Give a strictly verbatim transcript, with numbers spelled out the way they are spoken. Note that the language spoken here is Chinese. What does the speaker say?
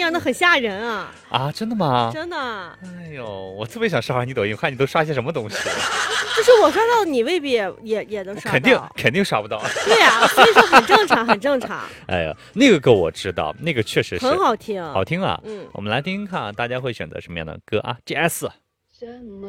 样，那很吓人啊！ 啊，真的吗？ 真的。 哎呦，我特别想刷你抖音，看你都刷些什么东西。 就是我刷到你未必也也也能刷到。 肯定肯定刷不到。 对呀、啊，所以说很正常，很正常。 哎呀，那个歌我知道，那个确实是很好听， 好听啊。 嗯， 我们来听听看，大家会选择什么样的歌啊 ？G S。